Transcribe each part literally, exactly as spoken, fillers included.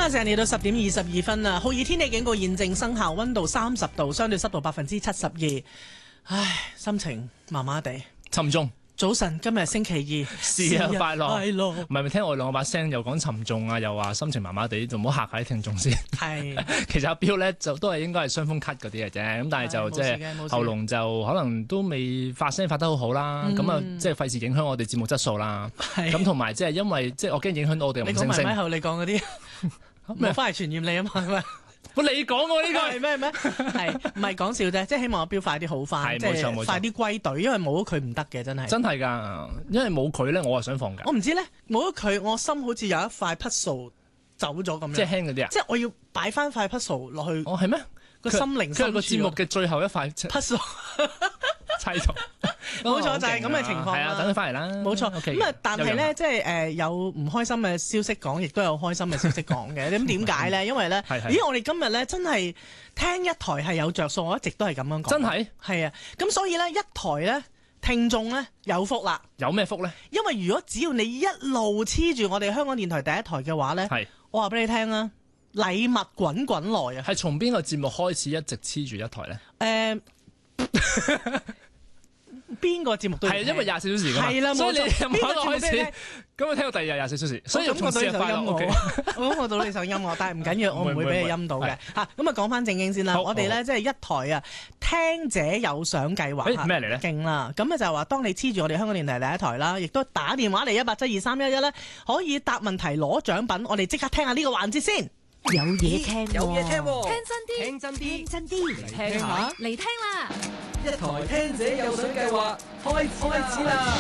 時間嚟到十點二十二分啦，酷熱天氣警告現正生效，溫度三十度，相對濕度百分之七十二。唉，心情麻麻地， 沉重。 早晨，今日星期二， 是啊，快樂， 快樂。 唔係咪聽我兩個把聲又講沉重啊，又話心情麻麻地，就唔好嚇下啲聽眾先。 係， 其實阿標咧就都係應該係傷風咳嗰啲嘅啫，咁但係就即係喉嚨就可能都未發聲發得好好啦，咁啊即係費事影響我哋節目質素啦。咁同埋即係因為即係我驚影響到我哋嘅星星。 你講埋咪後你講嗰啲，我翻嚟傳染你啊嘛，係咪？ 我你講我呢個係咩咩？係唔係講笑啫？即係希望阿標快啲好翻，即係快啲歸隊，因為冇咗佢唔得嘅，真係。 真係㗎，因為冇佢咧，我係想放假。 我唔知咧，冇咗佢，我心好似有一塊 puzzle 走咗咁樣。即係輕嗰啲啊！ 即係我要擺翻塊 puzzle 落去。 哦，係咩？ 個心靈佢係個節目嘅最後一塊 puzzle 砌圖。 冇錯，就係咁嘅情況啦。 係啊，等佢翻嚟啦。 冇錯。咁啊，但係咧，即係誒有唔開心嘅消息講，亦都有開心嘅消息講嘅。咁點解咧？因為咧，咦，我哋今日咧真係聽一台係有着數，我一直都係咁樣講。真係？係啊。咁所以咧，一台咧聽眾咧有福啦。 有咩福咧？ 因為如果只要你一路黐住我哋香港電台第一台嘅話咧，我話俾你聽啊，禮物滾滾來啊！ 係從邊個節目開始一直黐住一台咧？ 誒。邊個節目都係因為廿四小時㗎嘛， 係啦， 所以你由邊個開始？咁我聽到第二日廿四小時，所以感覺到你想音樂，我感覺到你想音樂，但係唔緊要，我唔會俾你音到嘅嚇。咁啊，講翻正經先啦，我哋咧即係一台啊聽者有賞計劃嚇， 咩嚟咧？ 勁啦！咁啊就係話，當你黐住我哋香港電台第一台啦，亦都打電話嚟一八七二三一一咧，可以答問題攞獎品。我哋即刻聽下呢個環節先。 有嘢聽， 有嘢聽， 聽真啲， 聽真啲， 聽真啲， 嚟聽下， 嚟聽啦！ 一台聽者有獎計劃開開始啦！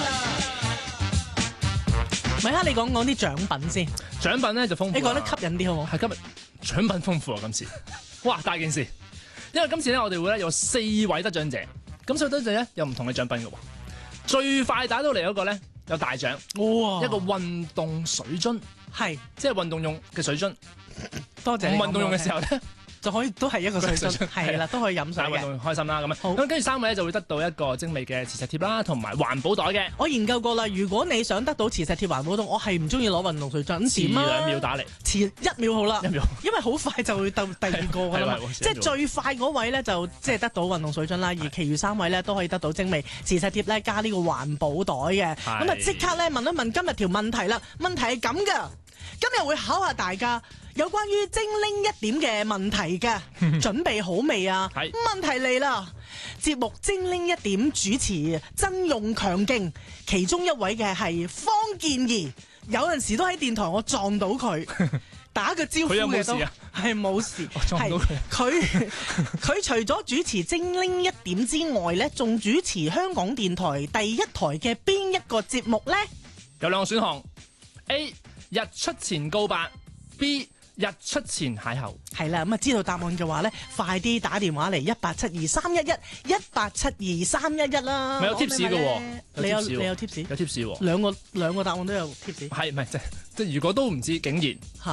咪哈，你講講啲獎品先。 獎品咧就豐富， 你講得吸引啲好唔好？ 係今日獎品豐富啊！今次，哇大件事，因為今次咧我哋會咧有四位得獎者，咁所以得獎咧有唔同嘅獎品嘅喎。最快打到嚟嗰個咧有大獎，哇！一個運動水樽。係，即係運動用嘅水樽。多謝你。運動用嘅時候咧，就可以都係一個水樽，係啦，都可以飲水嘅。運動開心啦，咁樣。好，咁跟住三位咧就會得到一個精美嘅磁石貼啦，同埋環保袋嘅。我研究過啦，如果你想得到磁石貼環保袋，我係唔中意攞運動水樽。咁點啊？遲兩秒打嚟。遲一秒好啦。一秒。因為好快就會到第二個㗎啦。即係最快嗰位咧就即係得到運動水樽啦，而其餘三位咧都可以得到精美磁石貼咧加呢個環保袋嘅。咁啊即刻咧問一問今日條問題啦，問題係咁㗎。今日會考下大家有關於精靈一點嘅問題嘅，準備好未啊？係。問題嚟啦！節目精靈一點主持陣容強勁，其中一位嘅係方健儀，有陣時都喺電台我撞到佢，打個招呼嘅都係冇事。我撞到佢。佢佢除咗主持精靈一點之外咧，仲主持香港電台第一台嘅邊一個節目咧？ 有兩個選項 A。日出前告白 ，B 日出前邂逅。係啦，咁啊知道答案嘅話咧，快啲打電話嚟一八七二三一一一八七二三一一啦。咪有 tips 嘅喎，你有你有 tips？有 tips 喎，兩個兩個答案都有 tips。係唔係即即如果都唔知，竟然。